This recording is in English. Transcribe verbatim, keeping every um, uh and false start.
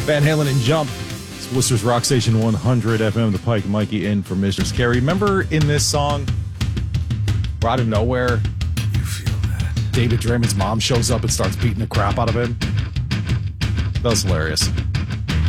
Van Halen and Jump. It's Worcester's Rock Station one hundred F M, The Pike. Mikey in for Mistress Carrie. Remember in this song, out of nowhere, you feel that David Draymond's mom shows up and starts beating the crap out of him? That was hilarious.